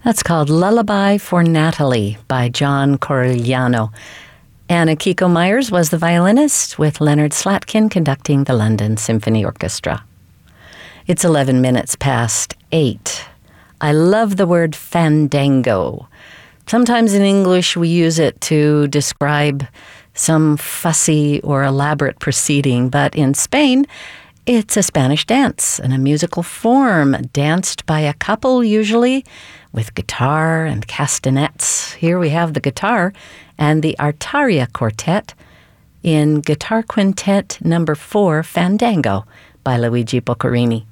That's called Lullaby for Natalie by John Corigliano. Anna Kiko Myers was the violinist, with Leonard Slatkin conducting the London Symphony Orchestra. It's 11 minutes past 8. I love the word fandango. Sometimes in English we use it to describe some fussy or elaborate proceeding, but in Spain, it's a Spanish dance and a musical form danced by a couple usually with guitar and castanets. Here we have the guitar and the Artaria Quartet in Guitar Quintet No. 4, Fandango by Luigi Boccherini.